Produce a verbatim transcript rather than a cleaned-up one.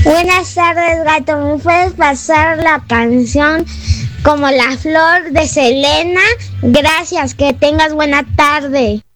Buenas tardes, gato. ¿Me puedes pasar la canción Como la flor de Selena? Gracias, que tengas buena tarde.